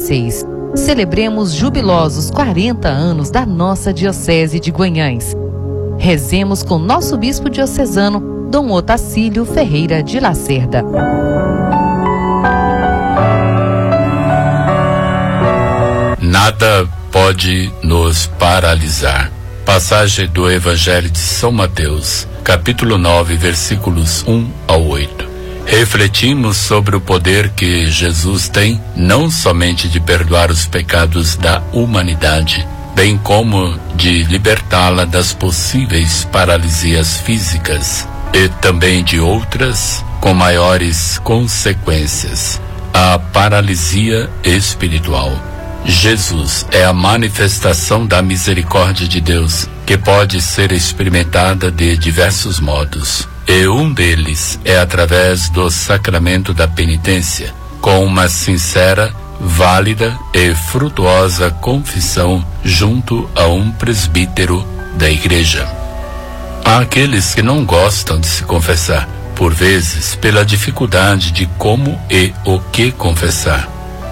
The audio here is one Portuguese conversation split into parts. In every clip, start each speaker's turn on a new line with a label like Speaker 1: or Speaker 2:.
Speaker 1: 2016. Celebremos jubilosos 40 anos da nossa Diocese de Guanhães. Rezemos com nosso bispo diocesano, Dom Otacílio Ferreira de Lacerda.
Speaker 2: Nada pode nos paralisar. Passagem do Evangelho de São Mateus, capítulo 9, versículos 1 ao 8. Refletimos sobre o poder que Jesus tem, não somente de perdoar os pecados da humanidade, bem como de libertá-la das possíveis paralisias físicas e também de outras com maiores consequências, a paralisia espiritual. Jesus é a manifestação da misericórdia de Deus, que pode ser experimentada de diversos modos. E um deles é através do sacramento da penitência, com uma sincera, válida e frutuosa confissão junto a um presbítero da igreja. Há aqueles que não gostam de se confessar, por vezes pela dificuldade de como e o que confessar.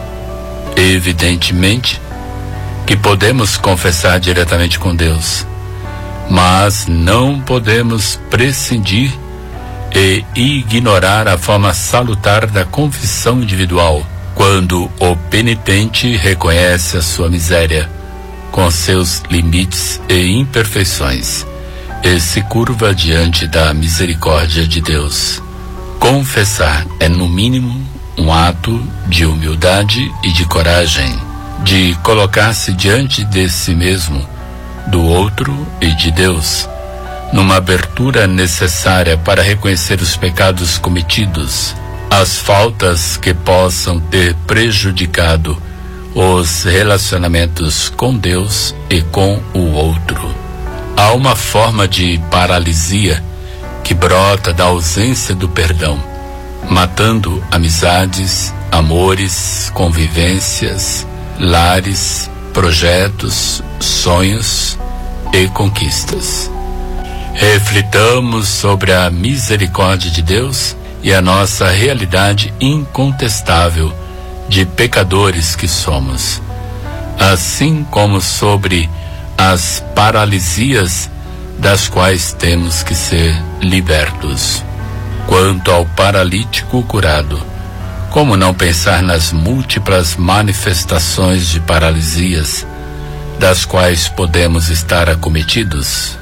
Speaker 2: Evidentemente que podemos confessar diretamente com Deus, mas não podemos prescindir e ignorar a forma salutar da confissão individual, quando o penitente reconhece a sua miséria, com seus limites e imperfeições, e se curva diante da misericórdia de Deus. Confessar é, no mínimo, um ato de humildade e de coragem, de colocar-se diante de si mesmo, do outro e de Deus, numa abertura necessária para reconhecer os pecados cometidos, as faltas que possam ter prejudicado os relacionamentos com Deus e com o outro. Há uma forma de paralisia que brota da ausência do perdão, matando amizades, amores, convivências, lares, projetos, sonhos e conquistas. Reflitamos sobre a misericórdia de Deus e a nossa realidade incontestável de pecadores que somos, assim como sobre as paralisias das quais temos que ser libertos. Quanto ao paralítico curado, como não pensar nas múltiplas manifestações de paralisias das quais podemos estar acometidos?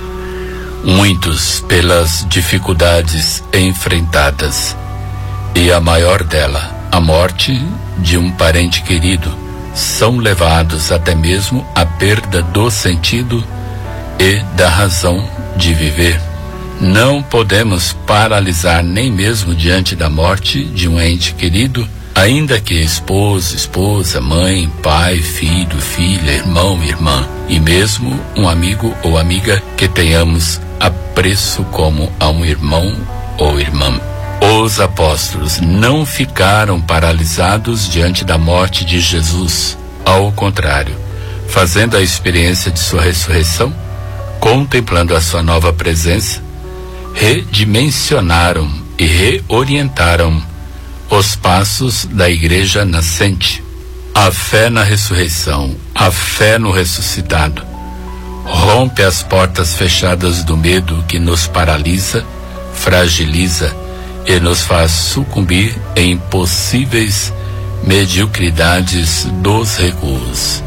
Speaker 2: Muitos, pelas dificuldades enfrentadas, e a maior dela, a morte de um parente querido, são levados até mesmo à perda do sentido e da razão de viver. Não podemos paralisar nem mesmo diante da morte de um ente querido, ainda que esposo, esposa, mãe, pai, filho, filha, irmão, irmã, e mesmo um amigo ou amiga que tenhamos apreço como a um irmão ou irmã. Os apóstolos não ficaram paralisados diante da morte de Jesus. Ao contrário, fazendo a experiência de sua ressurreição, contemplando a sua nova presença, redimensionaram e reorientaram os passos da igreja nascente. A fé na ressurreição, a fé no ressuscitado, rompe as portas fechadas do medo que nos paralisa, fragiliza e nos faz sucumbir em possíveis mediocridades dos recuos.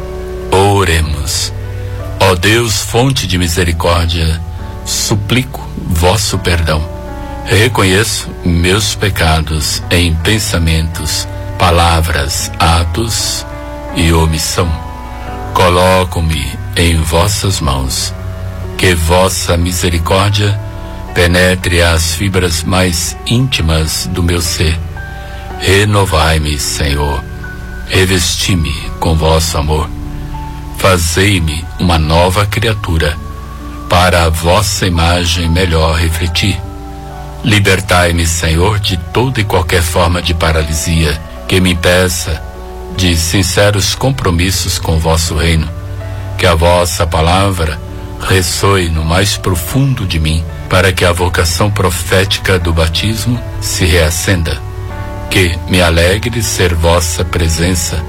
Speaker 2: Oremos. Ó Deus, fonte de misericórdia, suplico vosso perdão. Reconheço meus pecados em pensamentos, palavras, atos e omissão. Coloco-me em vossas mãos. Que vossa misericórdia penetre as fibras mais íntimas do meu ser. Renovai-me, Senhor. Revesti-me com vosso amor. Fazei-me uma nova criatura, para a vossa imagem melhor refletir. Libertai-me, Senhor, de toda e qualquer forma de paralisia que me impeça de sinceros compromissos com o vosso reino. Que a vossa palavra ressoe no mais profundo de mim, para que a vocação profética do batismo se reacenda. Que me alegre ser vossa presença